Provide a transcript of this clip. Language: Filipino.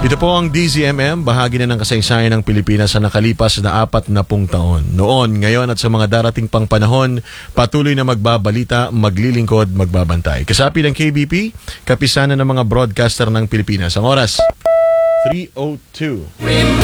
Ito po ang DZMM, bahagi na ng kasaysayan ng Pilipinas sa nakalipas na 40 taon. Noon, ngayon at sa mga darating pang panahon, patuloy na magbabalita, maglilingkod, magbabantay. Kasapi ng KBP, kapisanan ng mga broadcaster ng Pilipinas. Ang oras, 3:02.